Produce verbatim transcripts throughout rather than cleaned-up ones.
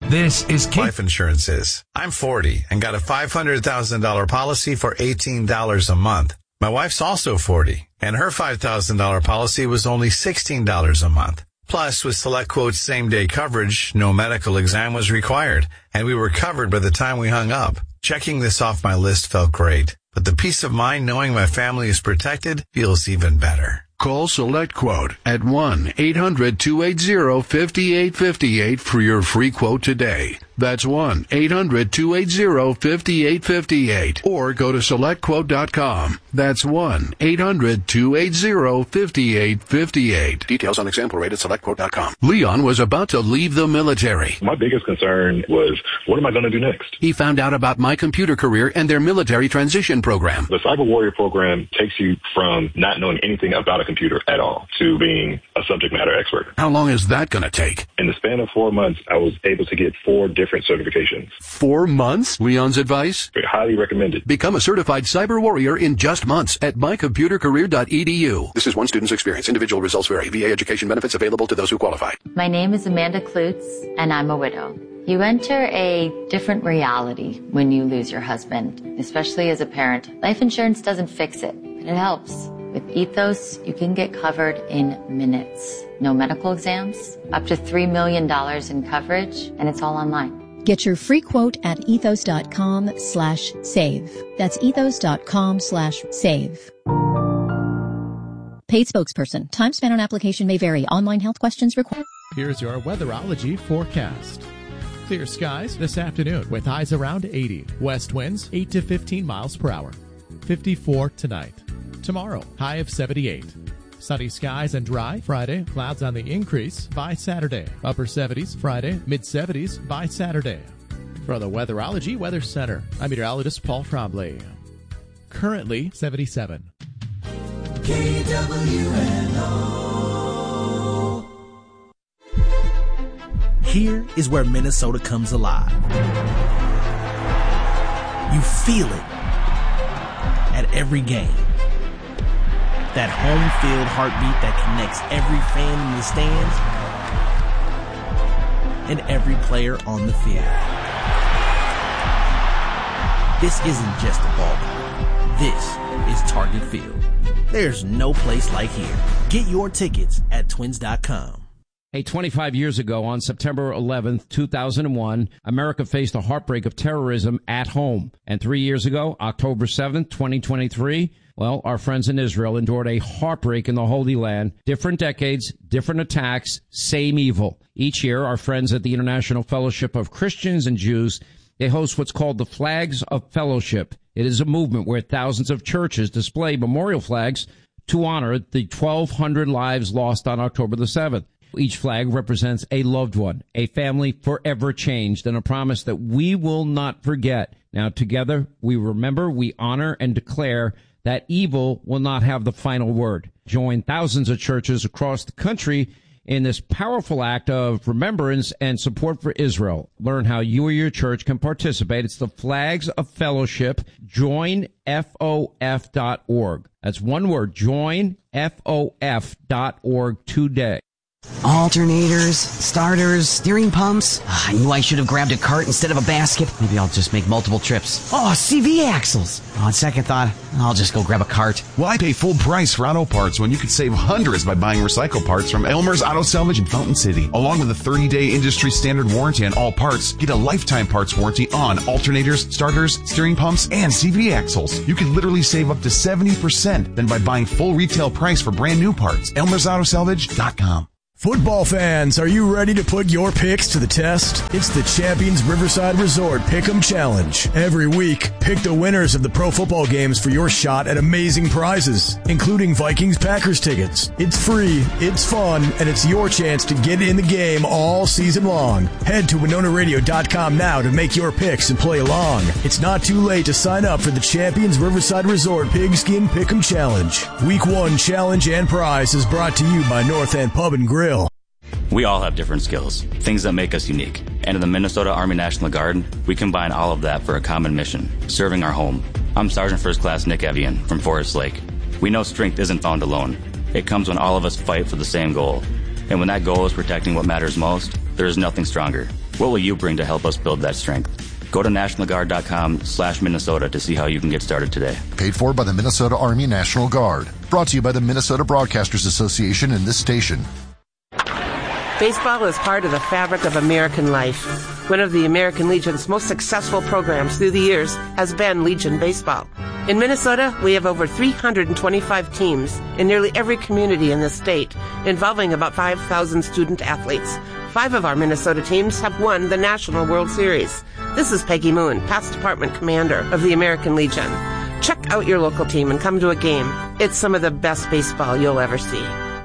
This is K- Life insurance is. I'm forty and got a five hundred thousand dollars policy for eighteen dollars a month. My wife's also forty, and her five thousand dollars policy was only sixteen dollars a month. Plus, with SelectQuote's same-day coverage, no medical exam was required, and we were covered by the time we hung up. Checking this off my list felt great, but the peace of mind knowing my family is protected feels even better. Call SelectQuote at one eight hundred two eight zero five eight five eight for your free quote today. That's one eight hundred two eight zero five eight five eight. Or go to select quote dot com. That's one eight hundred two eight zero five eight five eight. Details on example rate at select quote dot com. Leon was about to leave the military. My biggest concern was, what am I going to do next? He found out about My Computer Career and their military transition program. The Cyber Warrior program takes you from not knowing anything about a computer at all to being a subject matter expert. How long is that going to take? In the span of four months, I was able to get four different certifications. Four months? Leon's advice? Highly recommended. Become a certified cyber warrior in just months at my computer career dot e d u. This is one student's experience. Individual results vary. V A education benefits available to those who qualify. My name is Amanda Klutz, and I'm a widow. You enter a different reality when you lose your husband, especially as a parent. Life insurance doesn't fix it, but it helps. With Ethos, you can get covered in minutes. No medical exams, up to three million dollars in coverage, and it's all online. Get your free quote at ethos dot com slash save. That's ethos dot com slash save. Paid spokesperson. Time spent on application may vary. Online health questions required. Here's your weatherology forecast. Clear skies this afternoon with highs around eighty. West winds eight to fifteen miles per hour. fifty-four tonight. Tomorrow, high of seventy-eight. Sunny skies and dry Friday. Clouds on the increase by Saturday. Upper seventies Friday. Mid seventies by Saturday. For the Weatherology Weather Center, I'm meteorologist Paul Trombley. Currently seventy-seven. K W N O. Here is where Minnesota comes alive. You feel it at every game. That home field heartbeat that connects every fan in the stands and every player on the field. This isn't just a ballpark. This is Target Field. There's no place like here. Get your tickets at twins dot com. Hey, twenty-five years ago, on September eleventh, two thousand one, America faced a heartbreak of terrorism at home. And three years ago, October seventh, twenty twenty-three, well, our friends in Israel endured a heartbreak in the Holy Land. Different decades, different attacks, same evil. Each year, our friends at the International Fellowship of Christians and Jews, they host what's called the Flags of Fellowship. It is a movement where thousands of churches display memorial flags to honor the twelve hundred lives lost on October the seventh. Each flag represents a loved one, a family forever changed, and a promise that we will not forget. Now, together, we remember, we honor, and declare that evil will not have the final word. Join thousands of churches across the country in this powerful act of remembrance and support for Israel. Learn how you or your church can participate. It's the Flags of Fellowship. join F O F dot org. That's one word, join F O F dot org today. Alternators, starters, steering pumps. I knew I should have grabbed a cart instead of a basket. Maybe I'll just make multiple trips. Oh, C V axles. On second thought, I'll just go grab a cart. Why pay full price for auto parts when you could save hundreds by buying recycled parts from Elmer's Auto Salvage in Fountain City? Along with a thirty-day industry standard warranty on all parts, get a lifetime parts warranty on alternators, starters, steering pumps, and C V axles. You can literally save up to seventy percent than by buying full retail price for brand new parts. Elmer's Auto Salvage dot com. Football fans, are you ready to put your picks to the test? It's the Champions Riverside Resort Pick'em Challenge. Every week, pick the winners of the pro football games for your shot at amazing prizes, including Vikings-Packers tickets. It's free, it's fun, and it's your chance to get in the game all season long. Head to Winona Radio dot com now to make your picks and play along. It's not too late to sign up for the Champions Riverside Resort Pigskin Pick'em Challenge. Week one challenge and prize is brought to you by North End Pub and Grill. We all have different skills, things that make us unique. And in the Minnesota Army National Guard, we combine all of that for a common mission, serving our home. I'm Sergeant First Class Nick Evian from Forest Lake. We know strength isn't found alone. It comes when all of us fight for the same goal. And when that goal is protecting what matters most, there is nothing stronger. What will you bring to help us build that strength? Go to national guard dot com slash Minnesota to see how you can get started today. Paid for by the Minnesota Army National Guard. Brought to you by the Minnesota Broadcasters Association and this station. Baseball is part of the fabric of American life. One of the American Legion's most successful programs through the years has been Legion Baseball. In Minnesota, we have over three hundred twenty-five teams in nearly every community in the state, involving about five thousand student athletes. Five of our Minnesota teams have won the National World Series. This is Peggy Moon, past department commander of the American Legion. Check out your local team and come to a game. It's some of the best baseball you'll ever see.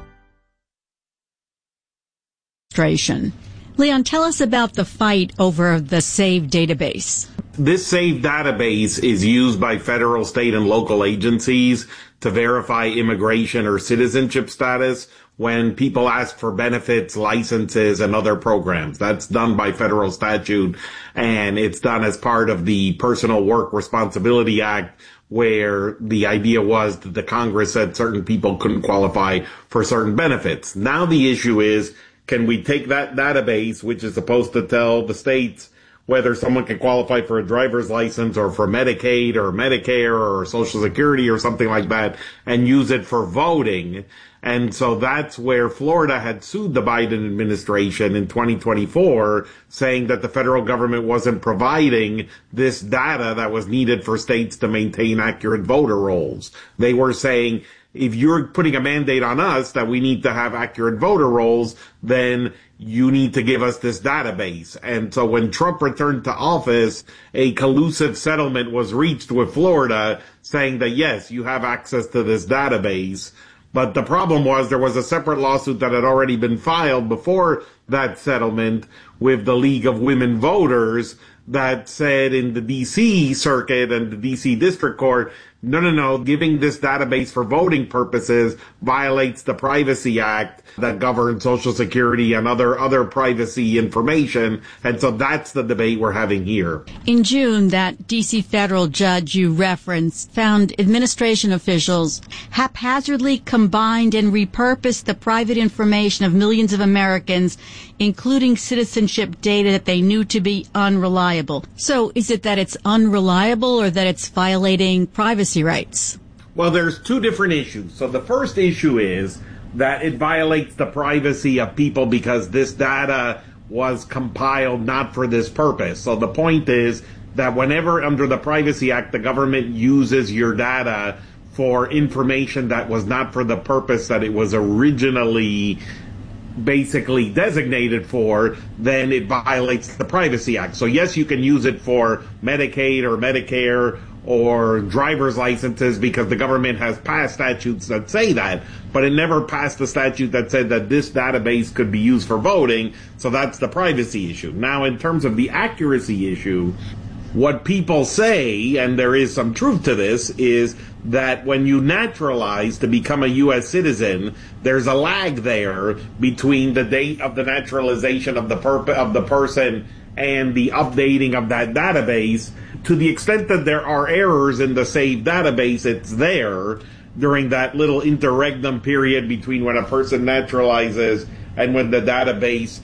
Leon, tell us about the fight over the SAVE database. This SAVE database is used by federal, state, and local agencies to verify immigration or citizenship status when people ask for benefits, licenses, and other programs. That's done by federal statute, and it's done as part of the Personal Work Responsibility Act, where the idea was that the Congress said certain people couldn't qualify for certain benefits. Now the issue is, can we take that database, which is supposed to tell the states whether someone can qualify for a driver's license or for Medicaid or Medicare or Social Security or something like that, and use it for voting? And so that's where Florida had sued the Biden administration in twenty twenty-four, saying that the federal government wasn't providing this data that was needed for states to maintain accurate voter rolls. They were saying, if you're putting a mandate on us that we need to have accurate voter rolls, then you need to give us this database. And so when Trump returned to office, a collusive settlement was reached with Florida saying that, yes, you have access to this database. But the problem was there was a separate lawsuit that had already been filed before that settlement with the League of Women Voters that said in the D C circuit and the D C district court, no, no, no, giving this database for voting purposes violates the Privacy Act that governs Social Security and other, other privacy information. And so that's the debate we're having here. In June, that D C federal judge you referenced found administration officials haphazardly combined and repurposed the private information of millions of Americans, including citizenship data that they knew to be unreliable. So is it that it's unreliable or that it's violating privacy rights? Well, there's two different issues. So the first issue is that it violates the privacy of people because this data was compiled not for this purpose. So the point is that whenever under the Privacy Act the government uses your data for information that was not for the purpose that it was originally basically designated for, then it violates the Privacy Act. So yes, you can use it for Medicaid or Medicare or driver's licenses because the government has passed statutes that say that, but it never passed a statute that said that this database could be used for voting, so that's the privacy issue. Now, in terms of the accuracy issue, what people say, and there is some truth to this, is that when you naturalize to become a U S citizen, there's a lag there between the date of the naturalization of the perp- of the person and the updating of that database. To the extent that there are errors in the SAVE database, it's there during that little interregnum period between when a person naturalizes and when the database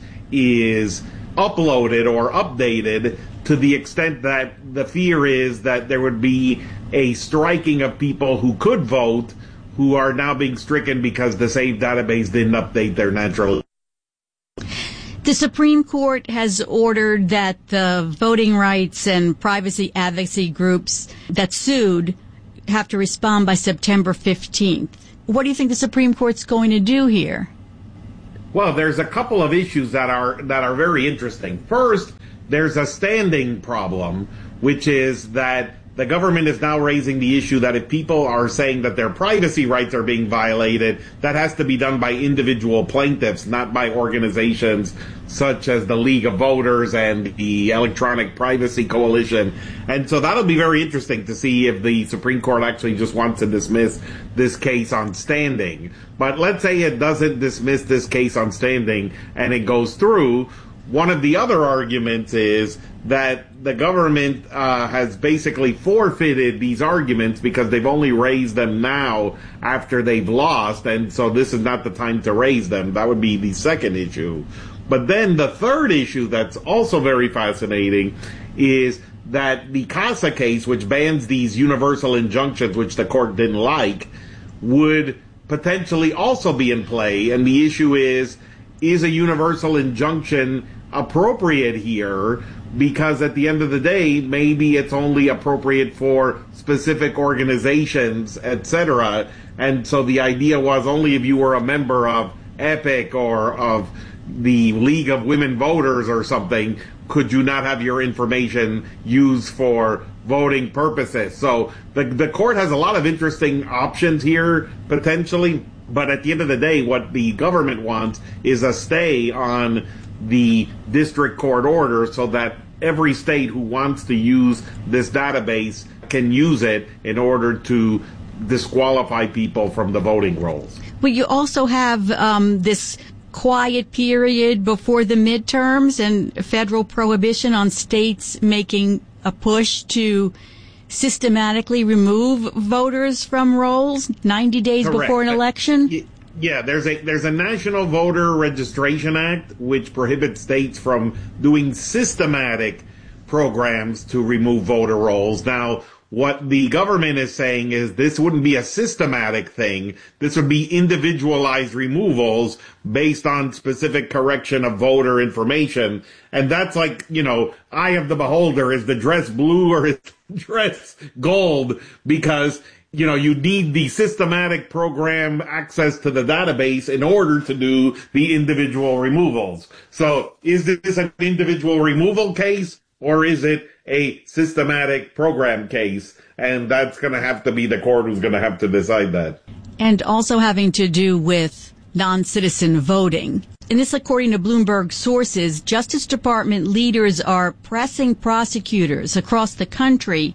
is uploaded or updated, to the extent that the fear is that there would be a striking of people who could vote who are now being stricken because the SAVE database didn't update their natural. The Supreme Court has ordered that the voting rights and privacy advocacy groups that sued have to respond by September fifteenth. What do you think the Supreme Court's going to do here? Well, there's a couple of issues that are that are very interesting. First, there's a standing problem, which is that the government is now raising the issue that if people are saying that their privacy rights are being violated, that has to be done by individual plaintiffs, not by organizations such as the League of Voters and the Electronic Privacy Coalition. And so that'll be very interesting to see if the Supreme Court actually just wants to dismiss this case on standing. But let's say it doesn't dismiss this case on standing and it goes through. One of the other arguments is that the government uh, has basically forfeited these arguments because they've only raised them now after they've lost, and so this is not the time to raise them. That would be the second issue. But then the third issue that's also very fascinating is that the CASA case, which bans these universal injunctions, which the court didn't like, would potentially also be in play. And the issue is, is a universal injunction appropriate here? Because at the end of the day, maybe it's only appropriate for specific organizations, et cetera. And so the idea was only if you were a member of EPIC or of the League of Women Voters or something, could you not have your information used for voting purposes. So the the court has a lot of interesting options here, potentially. But at the end of the day, what the government wants is a stay on the district court order so that every state who wants to use this database can use it in order to disqualify people from the voting rolls. But you also have um, this quiet period before the midterms and federal prohibition on states making a push to systematically remove voters from rolls ninety days Correct. Before an election? Yeah, there's a there's a National Voter Registration Act which prohibits states from doing systematic programs to remove voter rolls. Now, what the government is saying is this wouldn't be a systematic thing. This would be individualized removals based on specific correction of voter information. And that's like, you know, eye of the beholder. Is the dress blue or is the dress gold? Because, you know, you need the systematic program access to the database in order to do the individual removals. So is this an individual removal case or is it a systematic program case? And that's going to have to be the court who's going to have to decide that. And also having to do with non-citizen voting. And this, according to Bloomberg sources, Justice Department leaders are pressing prosecutors across the country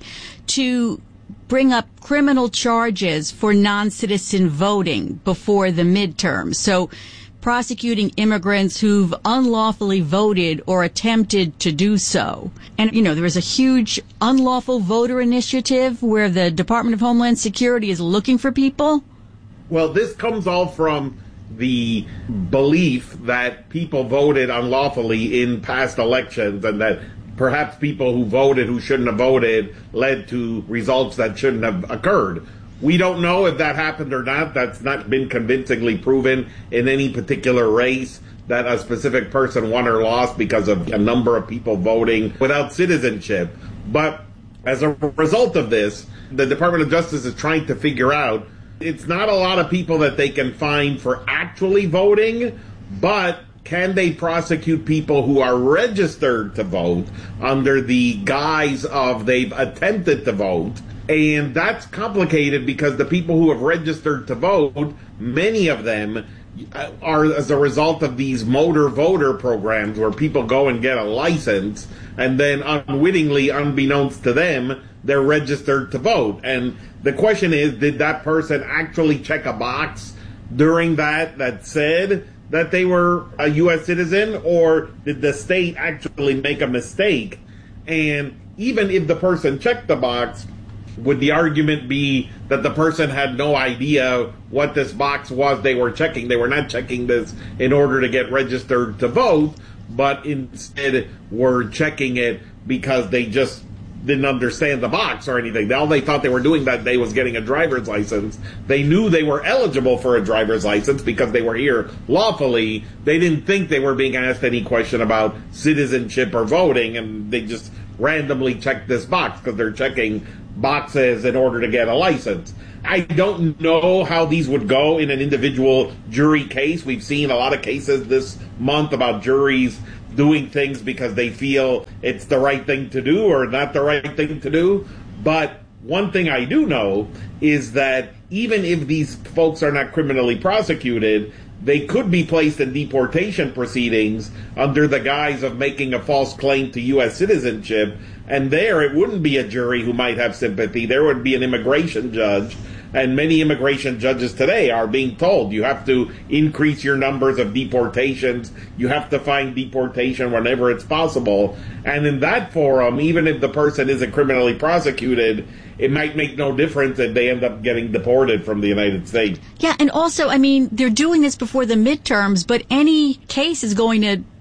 to bring up criminal charges for non-citizen voting before the midterms. So prosecuting immigrants who've unlawfully voted or attempted to do so. And, you know, there is a huge unlawful voter initiative where the Department of Homeland Security is looking for people. Well, this comes all from the belief that people voted unlawfully in past elections and that perhaps people who voted who shouldn't have voted led to results that shouldn't have occurred. We don't know if that happened or not. That's not been convincingly proven in any particular race that a specific person won or lost because of a number of people voting without citizenship. But as a result of this, the Department of Justice is trying to figure out it's not a lot of people that they can find for actually voting, but can they prosecute people who are registered to vote under the guise of they've attempted to vote? And that's complicated because the people who have registered to vote, many of them are as a result of these motor voter programs where people go and get a license and then unwittingly, unbeknownst to them, they're registered to vote. And the question is, did that person actually check a box during that that said that they were a U S citizen, or did the state actually make a mistake? And even if the person checked the box, would the argument be that the person had no idea what this box was they were checking? They were not checking this in order to get registered to vote, but instead were checking it because they just didn't understand the box or anything. All they thought they were doing that day was getting a driver's license. They knew they were eligible for a driver's license because they were here lawfully. They didn't think they were being asked any question about citizenship or voting, and they just randomly checked this box because they're checking boxes in order to get a license. I don't know how these would go in an individual jury case. We've seen a lot of cases this month about juries doing things because they feel it's the right thing to do or not the right thing to do. But one thing I do know is that even if these folks are not criminally prosecuted, they could be placed in deportation proceedings under the guise of making a false claim to U S citizenship. And there, it wouldn't be a jury who might have sympathy. There would be an immigration judge. And many immigration judges today are being told you have to increase your numbers of deportations. You have to find deportation whenever it's possible. And in that forum, even if the person isn't criminally prosecuted, it might make no difference if they end up getting deported from the United States. Yeah, and also, I mean, they're doing this before the midterms, but any case is going to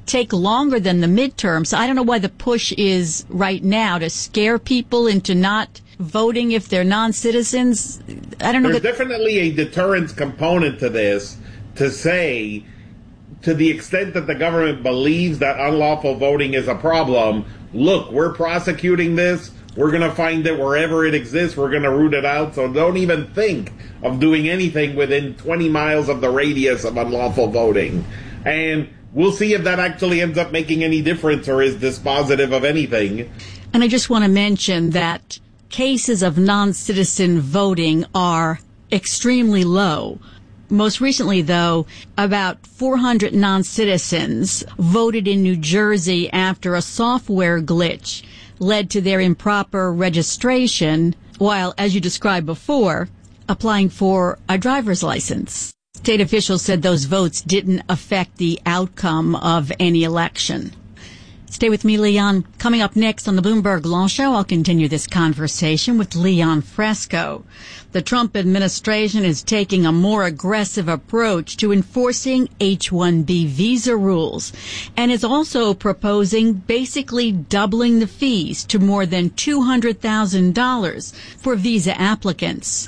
take longer than the midterms. I don't know why the push is right now to scare people into not voting if they're non-citizens. I don't know. There's that- definitely a deterrence component to this, to say, to the extent that the government believes that unlawful voting is a problem, look, we're prosecuting this. We're going to find it wherever it exists. We're going to root it out. So don't even think of doing anything within twenty miles of the radius of unlawful voting. And we'll see if that actually ends up making any difference or is dispositive of anything. And I just want to mention that cases of non-citizen voting are extremely low. Most recently, though, about four hundred non-citizens voted in New Jersey after a software glitch led to their improper registration, while, as you described before, applying for a driver's license. State officials said those votes didn't affect the outcome of any election. Stay with me, Leon. Coming up next on the Bloomberg Law Show, I'll continue this conversation with Leon Fresco. The Trump administration is taking a more aggressive approach to enforcing H one B visa rules and is also proposing basically doubling the fees to more than two hundred thousand dollars for visa applicants.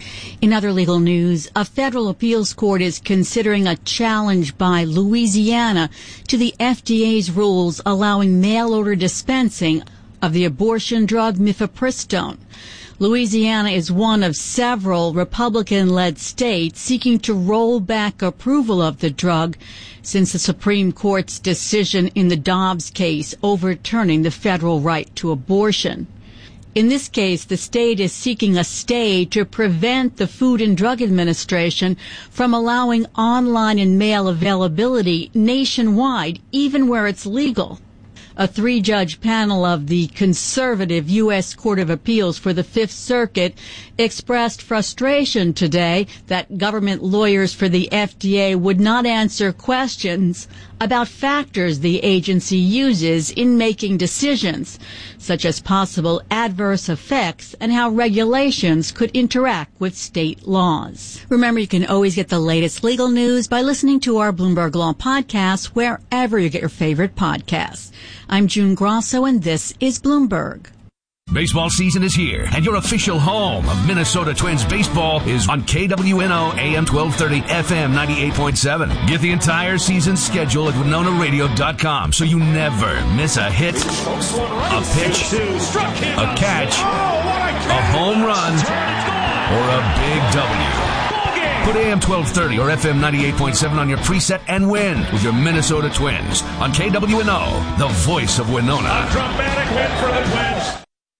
In other legal news, a federal appeals court is considering a challenge by Louisiana to the F D A's rules allowing mail-order dispensing of the abortion drug mifepristone. Louisiana is one of several Republican-led states seeking to roll back approval of the drug since the Supreme Court's decision in the Dobbs case overturning the federal right to abortion. In this case, the state is seeking a stay to prevent the Food and Drug Administration from allowing online and mail availability nationwide, even where it's legal. A three-judge panel of the conservative U S Court of Appeals for the Fifth Circuit expressed frustration today that government lawyers for the F D A would not answer questions about factors the agency uses in making decisions, such as possible adverse effects and how regulations could interact with state laws. Remember, you can always get the latest legal news by listening to our Bloomberg Law podcast wherever you get your favorite podcasts. I'm June Grosso, and this is Bloomberg. Baseball season is here, and your official home of Minnesota Twins baseball is on K W N O A M twelve thirty, F M ninety-eight point seven. Get the entire season schedule at winona radio dot com so you never miss a hit, a pitch, a catch, a home run, or a big W. Put A M twelve thirty or F M ninety-eight point seven on your preset and win with your Minnesota Twins on K W N O, the voice of Winona. A dramatic win for the Twins.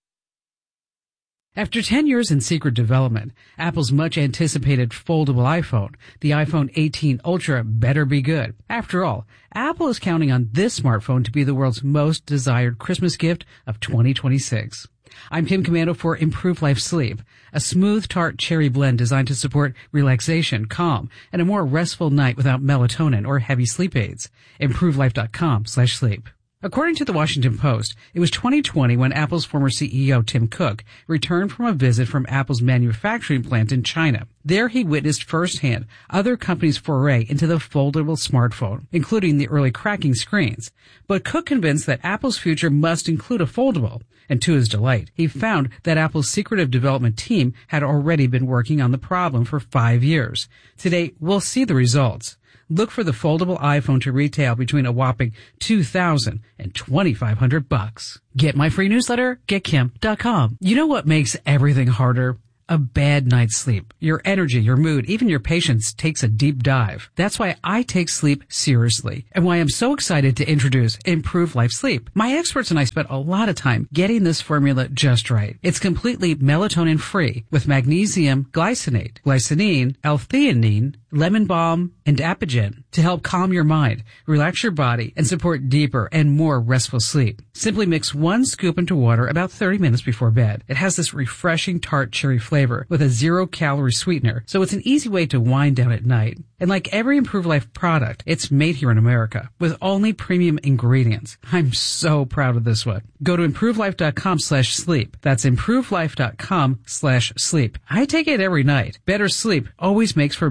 After ten years in secret development, Apple's much-anticipated foldable iPhone, the iPhone eighteen Ultra, better be good. After all, Apple is counting on this smartphone to be the world's most desired Christmas gift of twenty twenty-six. I'm Kim Commando for Improve Life Sleep, a smooth tart cherry blend designed to support relaxation, calm, and a more restful night without melatonin or heavy sleep aids. improve life dot com slash sleep. According to the Washington Post, it was twenty twenty when Apple's former C E O Tim Cook returned from a visit from Apple's manufacturing plant in China. There he witnessed firsthand other companies' foray into the foldable smartphone, including the early cracking screens. But Cook convinced that Apple's future must include a foldable. And to his delight, he found that Apple's secretive development team had already been working on the problem for five years. Today, we'll see the results. Look for the foldable iPhone to retail between a whopping two thousand and twenty-five hundred bucks. Get my free newsletter, get kim dot com. You know what makes everything harder? A bad night's sleep. Your energy, your mood, even your patience takes a deep dive. That's why I take sleep seriously and why I'm so excited to introduce Improve Life Sleep. My experts and I spent a lot of time getting this formula just right. It's completely melatonin free with magnesium glycinate, glycinine, L-theanine, lemon balm, and apigen to help calm your mind, relax your body, and support deeper and more restful sleep. Simply mix one scoop into water about thirty minutes before bed. It has this refreshing tart cherry flavor with a zero-calorie sweetener, so it's an easy way to wind down at night. And like every Improve Life product, it's made here in America with only premium ingredients. I'm so proud of this one. Go to improve life dot com slash sleep. That's improve life dot com slash sleep. I take it every night. Better sleep always makes for better days.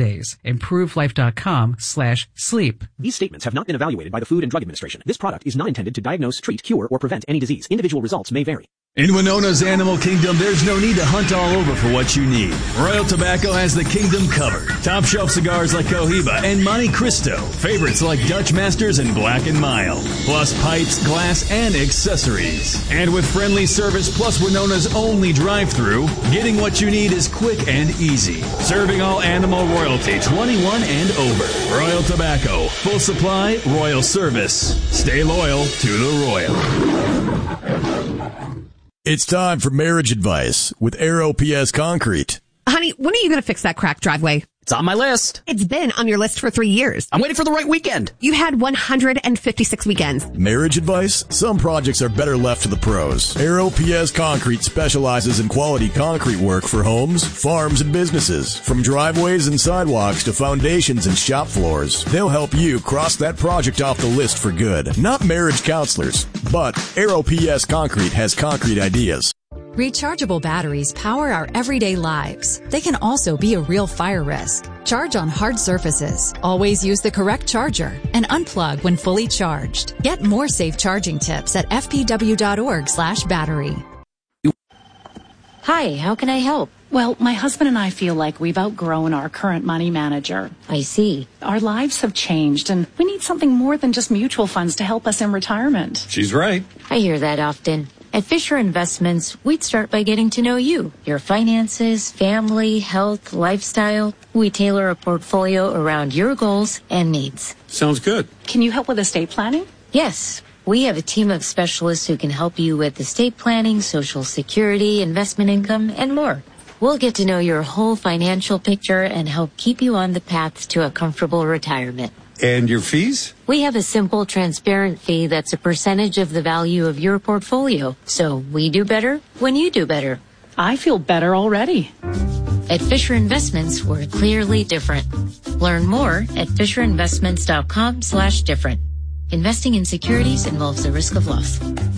days. improve life dot com slash sleep. These statements have not been evaluated by the Food and Drug Administration. This product is not intended to diagnose, treat, cure, or prevent any disease. Individual results may vary. In Winona's Animal Kingdom, there's no need to hunt all over for what you need. Royal Tobacco has the kingdom covered. Top shelf cigars like Cohiba and Monte Cristo. Favorites like Dutch Masters and Black and Mild. Plus pipes, glass, and accessories. And with friendly service plus Winona's only drive-thru, getting what you need is quick and easy. Serving all animal royalty, twenty-one and over. Royal Tobacco. Full supply, royal service. Stay loyal to the royal. It's time for marriage advice with Air O P S Concrete. Honey, when are you going to fix that cracked driveway? It's on my list. It's been on your list for three years. I'm waiting for the right weekend. You had one hundred fifty-six weekends. Marriage advice? Some projects are better left to the pros. Air O P S Concrete specializes in quality concrete work for homes, farms, and businesses. From driveways and sidewalks to foundations and shop floors, they'll help you cross that project off the list for good. Not marriage counselors, but Air O P S Concrete has concrete ideas. Rechargeable batteries power our everyday lives. They can also be a real fire risk. Charge on hard surfaces. Always use the correct charger and unplug when fully charged. Get more safe charging tips at f p w dot org slash battery. Hi, how can I help? Well, my husband and I feel like we've outgrown our current money manager. I see. Our lives have changed, and we need something more than just mutual funds to help us in retirement. She's right. I hear that often. At Fisher Investments, we'd start by getting to know you, your finances, family, health, lifestyle. We tailor a portfolio around your goals and needs. Sounds good. Can you help with estate planning? Yes. We have a team of specialists who can help you with estate planning, Social Security, investment income, and more. We'll get to know your whole financial picture and help keep you on the path to a comfortable retirement. And your fees? We have a simple, transparent fee that's a percentage of the value of your portfolio. So we do better when you do better. I feel better already. At Fisher Investments, we're clearly different. Learn more at fisher investments dot com slash different. Investing in securities involves the risk of loss.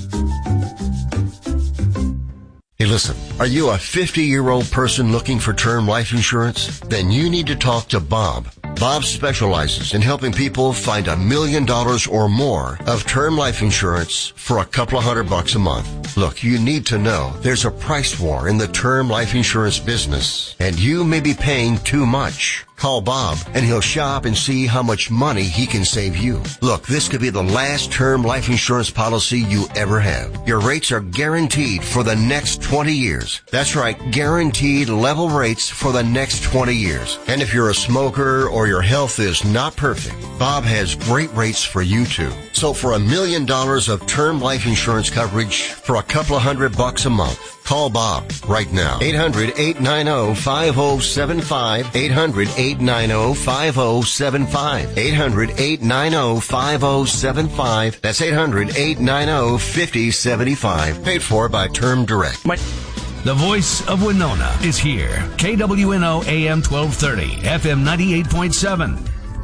Hey, listen, are you a fifty-year-old person looking for term life insurance? Then you need to talk to Bob. Bob specializes in helping people find a million dollars or more of term life insurance for a couple of hundred bucks a month. Look, you need to know there's a price war in the term life insurance business, and you may be paying too much. Call Bob, and he'll shop and see how much money he can save you. Look, this could be the last term life insurance policy you ever have. Your rates are guaranteed for the next twenty years. That's right, guaranteed level rates for the next twenty years. And if you're a smoker or your health is not perfect, Bob has great rates for you too. So for a million dollars of term life insurance coverage for a couple of hundred bucks a month, call Bob right now. eight hundred, eight nine zero, five zero seven five. eight hundred, eight nine zero, five zero seven five. eight hundred, eight nine zero, five zero seven five. That's eight hundred, eight nine zero, five zero seven five. Paid for by Term Direct. The voice of Winona is here. K W N O A M twelve thirty, F M ninety-eight point seven.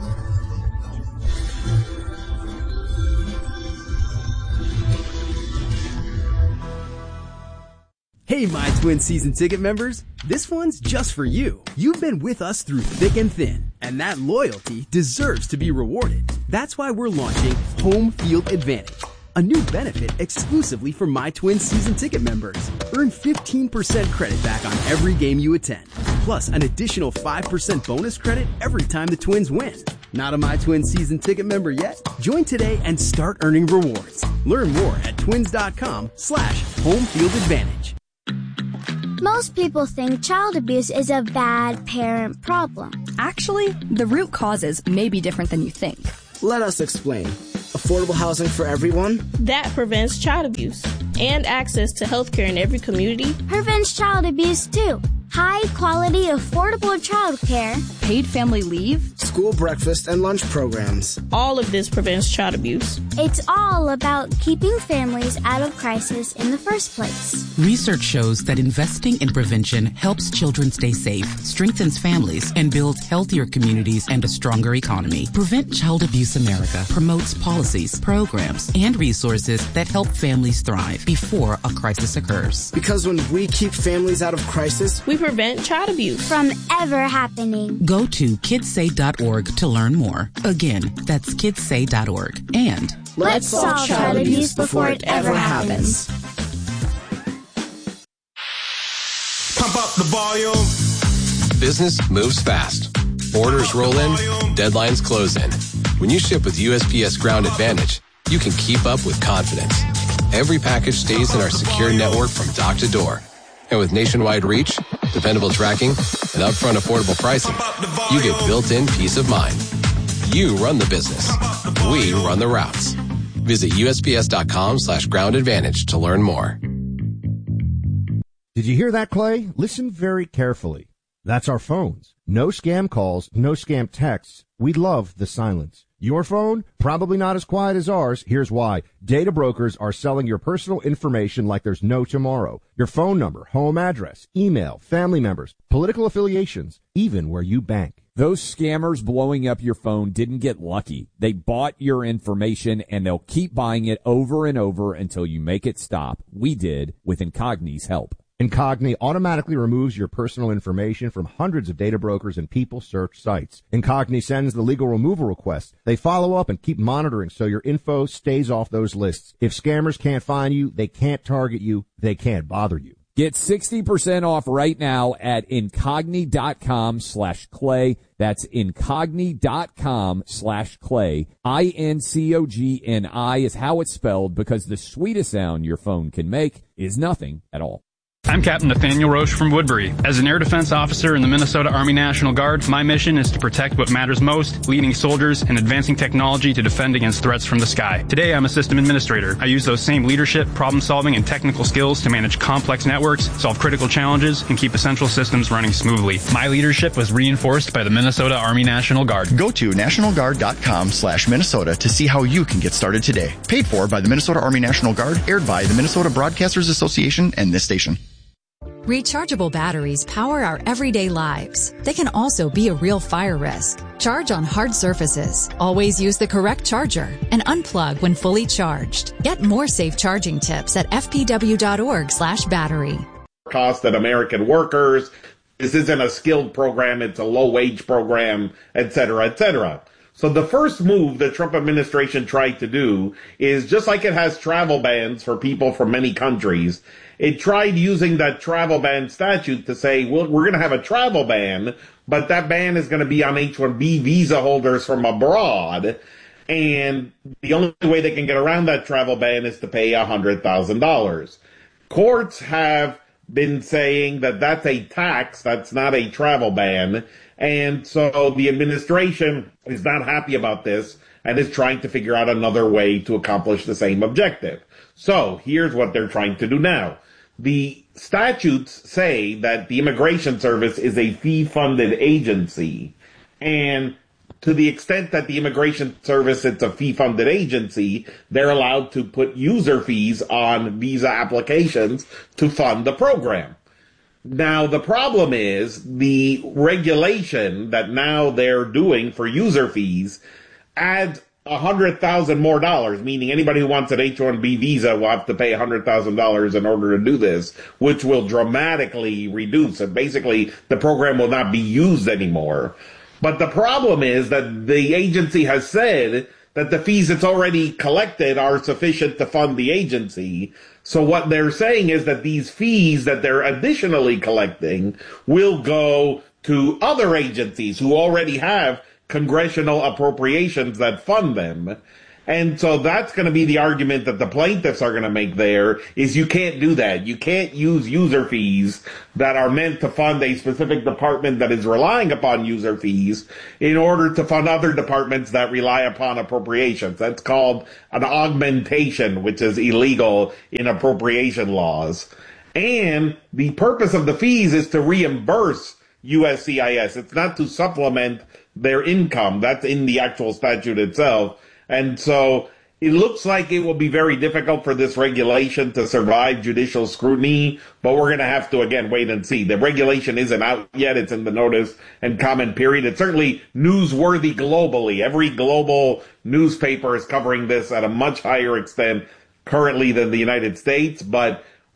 Hey, My Twin season ticket members, this one's just for you. You've been with us through thick and thin, and that loyalty deserves to be rewarded. That's why we're launching Home Field Advantage, a new benefit exclusively for My Twin season ticket members. Earn fifteen percent credit back on every game you attend, plus an additional five percent bonus credit every time the Twins win. Not a My Twin season ticket member yet? Join today and start earning rewards. Learn more at twins.com slash home field advantage. Most people think child abuse is a bad parent problem. Actually, the root causes may be different than you think. Let us explain. Affordable housing for everyone? That prevents child abuse. And access to health care in every community. Prevents child abuse too. High quality, affordable child care. Paid family leave. School breakfast and lunch programs. All of this prevents child abuse. It's all about keeping families out of crisis in the first place. Research shows that investing in prevention helps children stay safe, strengthens families, and builds healthier communities and a stronger economy. Prevent Child Abuse America promotes policies, programs, and resources that help families thrive before a crisis occurs. Because when we keep families out of crisis, we prevent child abuse from ever happening. Go Go to kidsay dot org to learn more. Again, that's kidsay dot org. And let's solve child abuse before it ever happens. Pump up the volume. Business moves fast. Orders roll in, deadlines close in. When you ship with U S P S Ground Advantage, you can keep up with confidence. Every package stays in our secure network from dock to door. And with nationwide reach, dependable tracking, and upfront affordable pricing, you get built-in peace of mind. You run the business. We run the routes. Visit U S P S dot com slash ground advantage to learn more. Did you hear that, Clay? Listen very carefully. That's our phones. No scam calls, no scam texts. We love the silence. Your phone? Probably not as quiet as ours. Here's why. Data brokers are selling your personal information like there's no tomorrow. Your phone number, home address, email, family members, political affiliations, even where you bank. Those scammers blowing up your phone didn't get lucky. They bought your information, and they'll keep buying it over and over until you make it stop. We did with Incogni's help. Incogni automatically removes your personal information from hundreds of data brokers and people search sites. Incogni sends the legal removal request. They follow up and keep monitoring so your info stays off those lists. If scammers can't find you, they can't target you, they can't bother you. Get sixty percent off right now at incogni.com slash clay. That's incogni.com slash clay. I N C O G N I is how it's spelled, because the sweetest sound your phone can make is nothing at all. I'm Captain Nathaniel Roche from Woodbury. As an air defense officer in the Minnesota Army National Guard, my mission is to protect what matters most, leading soldiers and advancing technology to defend against threats from the sky. Today, I'm a system administrator. I use those same leadership, problem-solving, and technical skills to manage complex networks, solve critical challenges, and keep essential systems running smoothly. My leadership was reinforced by the Minnesota Army National Guard. Go to nationalguard.com slash Minnesota to see how you can get started today. Paid for by the Minnesota Army National Guard, aired by the Minnesota Broadcasters Association and this station. Rechargeable batteries power our everyday lives. They can also be a real fire risk. Charge on hard surfaces. Always use the correct charger and unplug when fully charged. Get more safe charging tips at f p w dot org slash battery. Cost that American workers. This isn't a skilled program. It's a low-wage program, et cetera, et cetera. So the first move the Trump administration tried to do is, just like it has travel bans for people from many countries, it tried using that travel ban statute to say, well, we're going to have a travel ban, but that ban is going to be on H one B visa holders from abroad. And the only way they can get around that travel ban is to pay one hundred thousand dollars. Courts have been saying that that's a tax, that's not a travel ban. And so the administration is not happy about this and is trying to figure out another way to accomplish the same objective. So here's what they're trying to do now. The statutes say that the Immigration Service is a fee-funded agency, and to the extent that the Immigration Service is a fee-funded agency, they're allowed to put user fees on visa applications to fund the program. Now, the problem is the regulation that now they're doing for user fees adds one hundred thousand dollars more dollars, meaning anybody who wants an H one B visa will have to pay one hundred thousand dollars in order to do this, which will dramatically reduce it. Basically, the program will not be used anymore. But the problem is that the agency has said that the fees it's already collected are sufficient to fund the agency. So what they're saying is that these fees that they're additionally collecting will go to other agencies who already have congressional appropriations that fund them. And so that's going to be the argument that the plaintiffs are going to make there, is you can't do that. You can't use user fees that are meant to fund a specific department that is relying upon user fees in order to fund other departments that rely upon appropriations. That's called an augmentation, which is illegal in appropriation laws. And the purpose of the fees is to reimburse U S C I S. It's not to supplement their income. That's in the actual statute itself. And so it looks like it will be very difficult for this regulation to survive judicial scrutiny, but we're going to have to, again, wait and see. The regulation isn't out yet. It's in the notice and comment period. It's certainly newsworthy globally. Every global newspaper is covering this at a much higher extent currently than the United States, but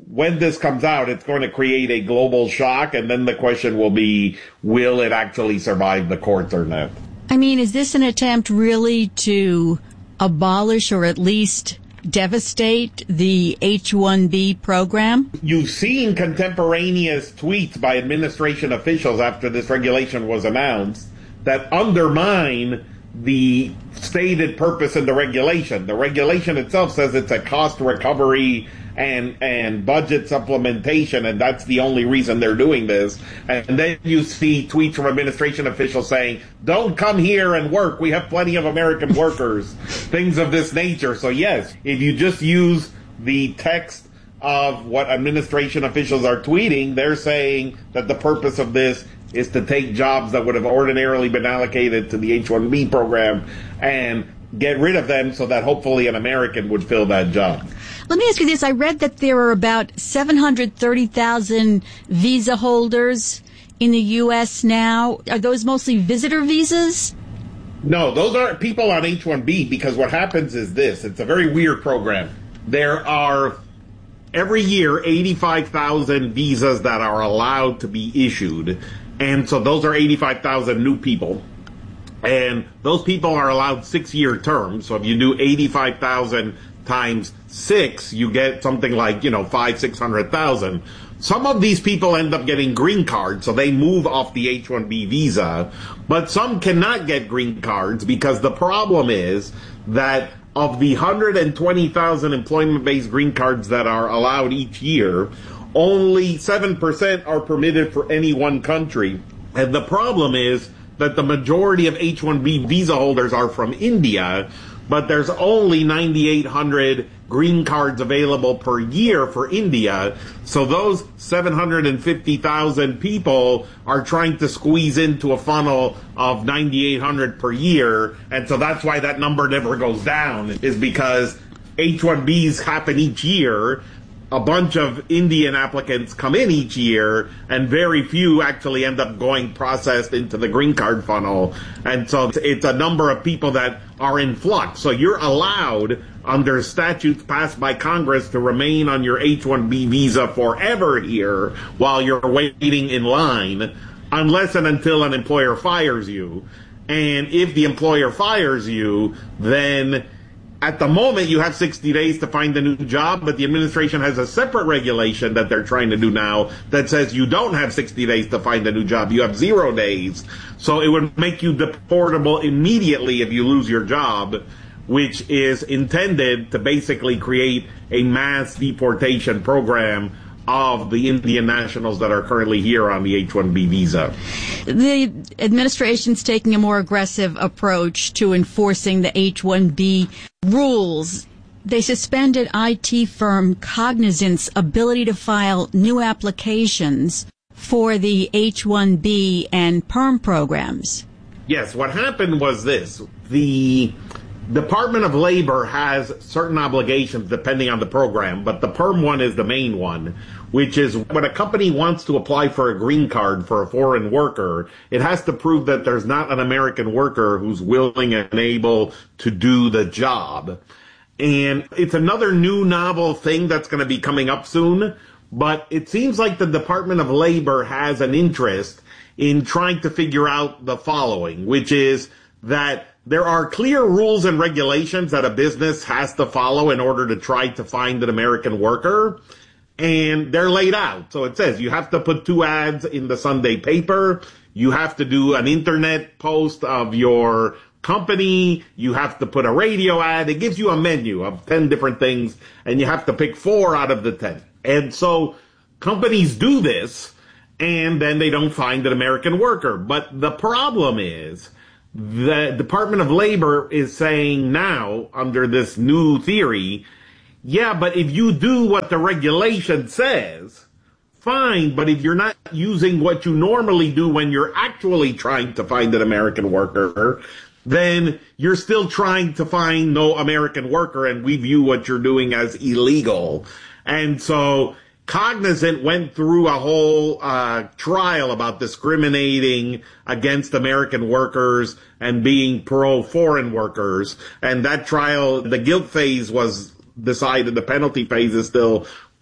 when this comes out, it's going to create a global shock, and then the question will be, will it actually survive the courts or not? I mean, is this an attempt really to abolish or at least devastate the H one B program? You've seen contemporaneous tweets by administration officials after this regulation was announced that undermine the stated purpose of the regulation. The regulation itself says it's a cost recovery and and budget supplementation, and that's the only reason they're doing this. And then you see tweets from administration officials saying, don't come here and work. We have plenty of American workers, things of this nature. So yes, if you just use the text of what administration officials are tweeting, they're saying that the purpose of this is to take jobs that would have ordinarily been allocated to the H one B program and get rid of them so that hopefully an American would fill that job. Let me ask you this. I read that there are about seven hundred thirty thousand visa holders in the U S now. Are those mostly visitor visas? No, those aren't people on H one B, because what happens is this. It's a very weird program. There are every year eighty-five thousand visas that are allowed to be issued. And so those are eighty-five thousand new people. And those people are allowed six-year terms. So if you do eighty-five thousand times six, you get something like, you know, five, six hundred thousand. Some of these people end up getting green cards, so they move off the H one B visa. But some cannot get green cards because the problem is that of the one hundred twenty thousand employment-based green cards that are allowed each year, only seven percent are permitted for any one country. And the problem is that the majority of H one B visa holders are from India, but there's only nine thousand eight hundred green cards available per year for India. So those seven hundred fifty thousand people are trying to squeeze into a funnel of nine thousand eight hundred per year. And so that's why that number never goes down, is because H one Bs happen each year. A bunch of Indian applicants come in each year, and very few actually end up going processed into the green card funnel. And so it's a number of people that are in flux. So you're allowed, under statutes passed by Congress, to remain on your H one B visa forever here while you're waiting in line, unless and until an employer fires you. And if the employer fires you, then at the moment, you have sixty days to find a new job, but the administration has a separate regulation that they're trying to do now that says you don't have sixty days to find a new job. You have zero days. So it would make you deportable immediately if you lose your job, which is intended to basically create a mass deportation program of the Indian nationals that are currently here on the H one B visa. The administration's taking a more aggressive approach to enforcing the H one B rules. They suspended I T firm Cognizant's ability to file new applications for the H one B and PERM programs. Yes, what happened was this. The Department of Labor has certain obligations depending on the program, but the PERM one is the main one, which is when a company wants to apply for a green card for a foreign worker, it has to prove that there's not an American worker who's willing and able to do the job. And it's another new novel thing that's going to be coming up soon, but it seems like the Department of Labor has an interest in trying to figure out the following, which is that there are clear rules and regulations that a business has to follow in order to try to find an American worker, and they're laid out. So it says you have to put two ads in the Sunday paper, you have to do an internet post of your company, you have to put a radio ad. It gives you a menu of ten different things, and you have to pick four out of the ten. And so companies do this, and then they don't find an American worker. But the problem is, the Department of Labor is saying now, under this new theory, yeah, but if you do what the regulation says, fine, but if you're not using what you normally do when you're actually trying to find an American worker, then you're still trying to find no American worker, and we view what you're doing as illegal. And so Cognizant went through a whole uh, trial about discriminating against American workers and being pro-foreign workers. And that trial, the guilt phase was decided, the penalty phase is still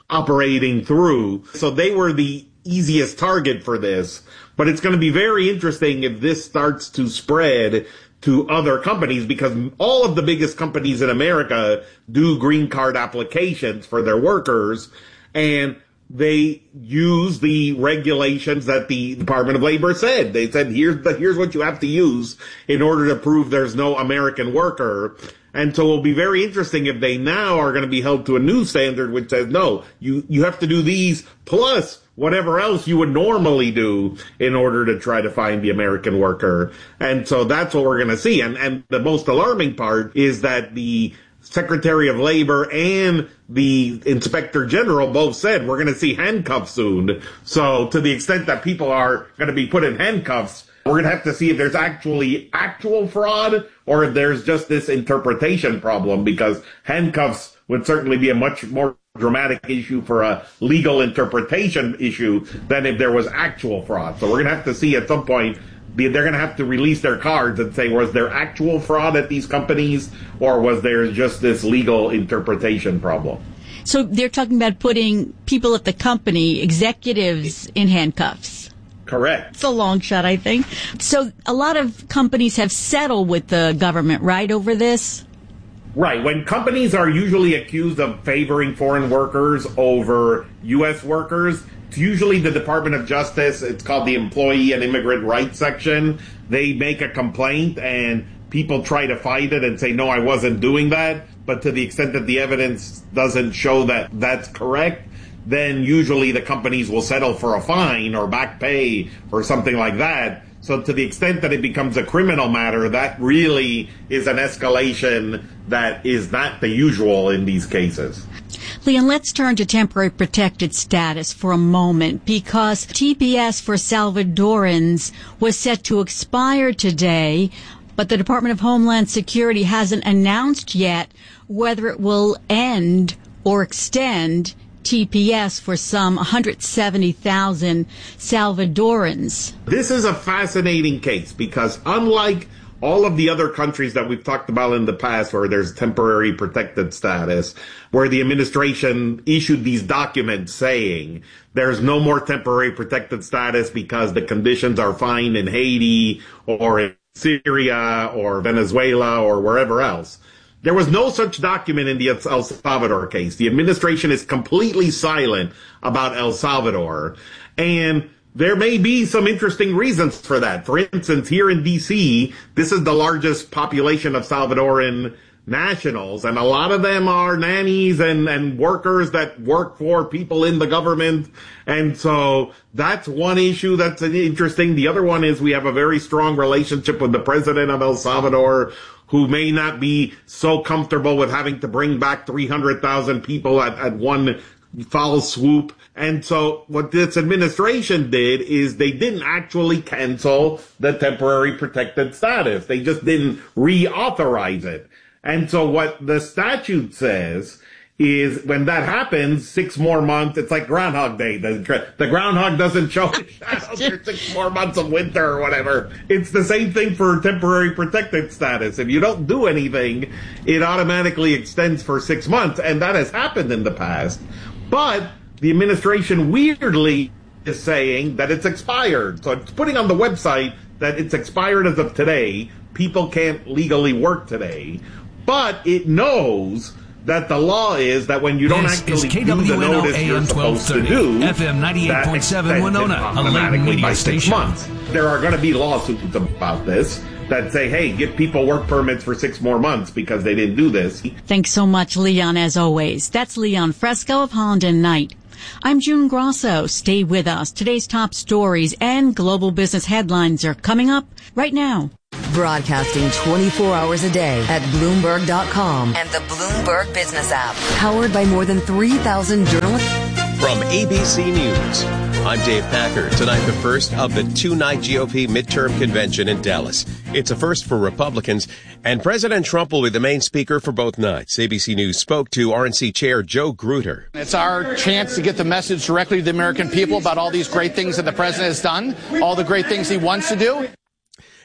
operating through. So they were the easiest target for this. But it's going to be very interesting if this starts to spread to other companies, because all of the biggest companies in America do green card applications for their workers, and they use the regulations that the Department of Labor said. They said, here's the, here's what you have to use in order to prove there's no American worker. And so it'll be very interesting if they now are going to be held to a new standard which says, no, you, you have to do these plus whatever else you would normally do in order to try to find the American worker. And so that's what we're going to see. And, and the most alarming part is that the Secretary of Labor and the Inspector General both said we're going to see handcuffs soon. So to the extent that people are going to be put in handcuffs, we're going to have to see if there's actually actual fraud or if there's just this interpretation problem, because handcuffs would certainly be a much more dramatic issue for a legal interpretation issue than if there was actual fraud. So we're going to have to see at some point, they're going to have to release their cards and say, was there actual fraud at these companies, or was there just this legal interpretation problem? So they're talking about putting people at the company, executives, in handcuffs. Correct. It's a long shot, I think. So a lot of companies have settled with the government, right, over this? Right. When companies are usually accused of favoring foreign workers over U S workers, it's usually the Department of Justice. It's called the Employee and Immigrant Rights Section. They make a complaint and people try to fight it and say, no, I wasn't doing that. But to the extent that the evidence doesn't show that that's correct, then usually the companies will settle for a fine or back pay or something like that. So to the extent that it becomes a criminal matter, that really is an escalation that is not the usual in these cases. Leon, let's turn to temporary protected status for a moment, because T P S for Salvadorans was set to expire today, but the Department of Homeland Security hasn't announced yet whether it will end or extend T P S for some one hundred seventy thousand Salvadorans. This is a fascinating case because unlike all of the other countries that we've talked about in the past where there's temporary protected status, where the administration issued these documents saying there's no more temporary protected status because the conditions are fine in Haiti or in Syria or Venezuela or wherever else. There was no such document in the El Salvador case. The administration is completely silent about El Salvador. And there may be some interesting reasons for that. For instance, here in D C, this is the largest population of Salvadoran nationals, and a lot of them are nannies and, and workers that work for people in the government. And so that's one issue that's interesting. The other one is we have a very strong relationship with the president of El Salvador, who may not be so comfortable with having to bring back three hundred thousand people at, at one foul swoop. And so what this administration did is they didn't actually cancel the temporary protected status. They just didn't reauthorize it. And so what the statute says is when that happens, six more months, it's like Groundhog Day. The, the groundhog doesn't show its shadow for six more months of winter or whatever. It's the same thing for temporary protected status. If you don't do anything, it automatically extends for six months. And that has happened in the past. But the administration weirdly is saying that it's expired. So it's putting on the website that it's expired as of today. People can't legally work today. But it knows that the law is that when you don't this actually is do the notice you're supposed to do, F M ninety-eight point seven Winona, automatically by six station. months. There are going to be lawsuits about this that say, hey, give people work permits for six more months because they didn't do this. Thanks so much, Leon, as always. That's Leon Fresco of Holland and Knight. I'm June Grosso. Stay with us. Today's top stories and global business headlines are coming up right now. Broadcasting twenty-four hours a day at Bloomberg dot com and the Bloomberg Business app. Powered by more than three thousand journalists. From A B C News, I'm Dave Packer. Tonight, the first of the two-night G O P midterm convention in Dallas. It's a first for Republicans, and President Trump will be the main speaker for both nights. A B C News spoke to R N C Chair Joe Grutter. It's our chance to get the message directly to the American people about all these great things that the president has done, all the great things he wants to do.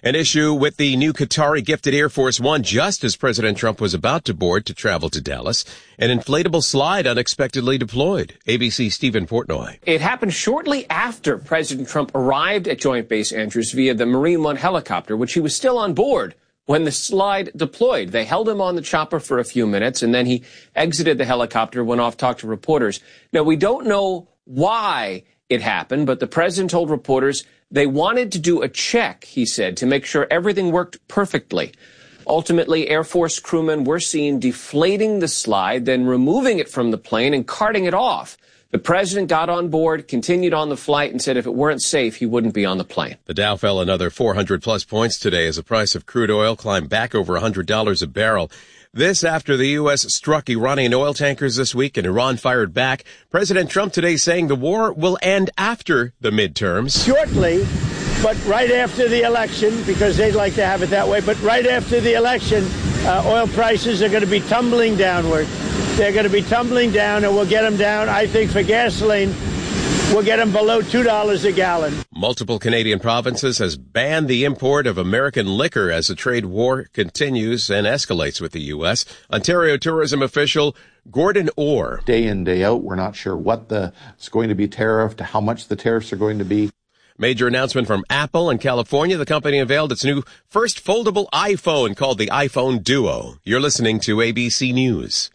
An issue with the new Qatari gifted Air Force One just as President Trump was about to board to travel to Dallas. An inflatable slide unexpectedly deployed. A B C's Stephen Portnoy. It happened shortly after President Trump arrived at Joint Base Andrews via the Marine One helicopter, which he was still on board when the slide deployed. They held him on the chopper for a few minutes, and then he exited the helicopter, went off, talked to reporters. Now, we don't know why it happened, but the president told reporters they wanted to do a check, he said, to make sure everything worked perfectly. Ultimately, Air Force crewmen were seen deflating the slide, then removing it from the plane and carting it off. The president got on board, continued on the flight, and said if it weren't safe, he wouldn't be on the plane. The Dow fell another four hundred plus points today as the price of crude oil climbed back over one hundred dollars a barrel. This after the U S struck Iranian oil tankers this week and Iran fired back. President Trump today saying the war will end after the midterms. Shortly, but right after the election, because they'd like to have it that way, but right after the election, uh, oil prices are going to be tumbling downward. They're going to be tumbling down, and we'll get them down, I think, for gasoline. We'll get them below two dollars a gallon. Multiple Canadian provinces has banned the import of American liquor as the trade war continues and escalates with the U S. Ontario tourism official Gordon Orr. Day in, day out, we're not sure what the it's going to be tariffed, how much the tariffs are going to be. Major announcement from Apple in California. The company unveiled its new first foldable iPhone called the iPhone Duo. You're listening to A B C News.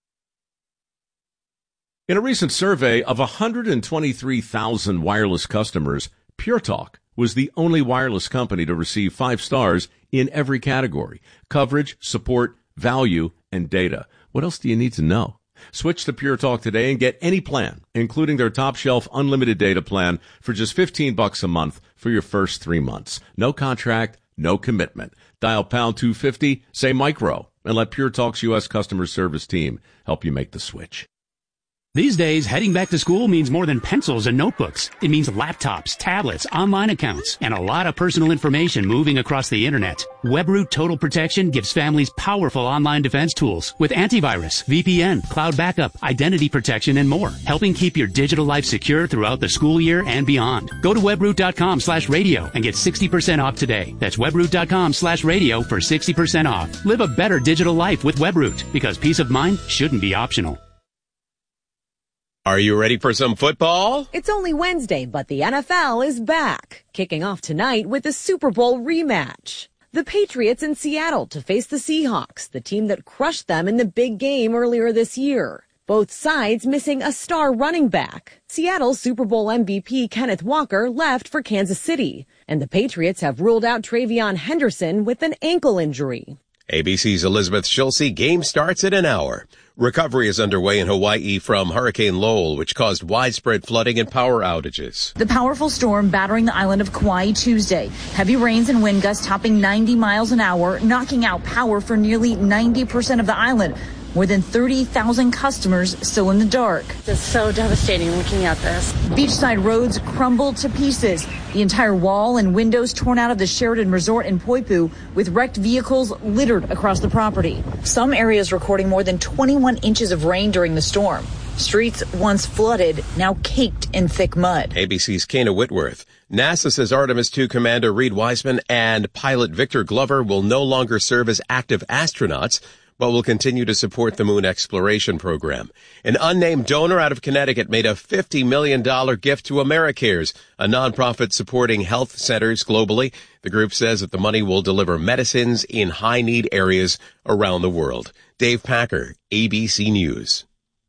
In a recent survey of one hundred twenty-three thousand wireless customers, Pure Talk was the only wireless company to receive five stars in every category: coverage, support, value, and data. What else do you need to know? Switch to Pure Talk today and get any plan, including their top shelf unlimited data plan for just fifteen bucks a month for your first three months. No contract, no commitment. Dial pound two fifty, say micro, and let Pure Talk's U S customer service team help you make the switch. These days, heading back to school means more than pencils and notebooks. It means laptops, tablets, online accounts, and a lot of personal information moving across the internet. WebRoot Total Protection gives families powerful online defense tools with antivirus, V P N, cloud backup, identity protection, and more, helping keep your digital life secure throughout the school year and beyond. Go to webroot.com slash radio and get sixty percent off today. That's webroot.com slash radio for sixty percent off. Live a better digital life with WebRoot, because peace of mind shouldn't be optional. Are you ready for some football? It's only Wednesday, but the N F L is back, kicking off tonight with the Super Bowl rematch. The Patriots in Seattle to face the Seahawks, the team that crushed them in the big game earlier this year. Both sides missing a star running back. Seattle's Super Bowl M V P Kenneth Walker left for Kansas City, and the Patriots have ruled out Travion Henderson with an ankle injury. A B C's Elizabeth Schulze. Game starts in an hour. Recovery is underway in Hawaii from Hurricane Lowell, which caused widespread flooding and power outages. The powerful storm battering the island of Kauai Tuesday. Heavy rains and wind gusts topping ninety miles an hour, knocking out power for nearly ninety percent of the island. More than thirty thousand customers still in the dark. It's so devastating looking at this. Beachside roads crumbled to pieces. The entire wall and windows torn out of the Sheraton Resort in Poipu, with wrecked vehicles littered across the property. Some areas recording more than twenty-one inches of rain during the storm. Streets once flooded, now caked in thick mud. A B C's Kana Whitworth. NASA says Artemis two Commander Reed Wiseman and pilot Victor Glover will no longer serve as active astronauts, but will continue to support the moon exploration program. An unnamed donor out of Connecticut made a fifty million dollars gift to AmeriCares, a nonprofit supporting health centers globally. The group says that the money will deliver medicines in high-need areas around the world. Dave Packer, A B C News.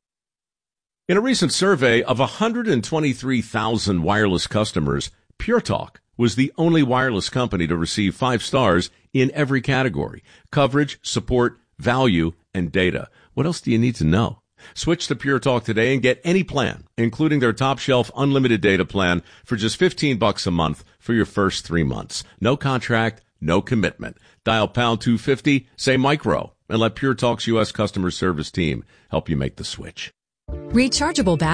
In a recent survey of one hundred twenty-three thousand wireless customers, Pure Talk was the only wireless company to receive five stars in every category: coverage, support, value, and data. What else do you need to know? Switch to Pure Talk today and get any plan, including their top shelf unlimited data plan for just fifteen bucks a month for your first three months. No contract, no commitment. Dial pound two fifty, say micro, and let Pure Talk's U S customer service team help you make the switch. Rechargeable batteries.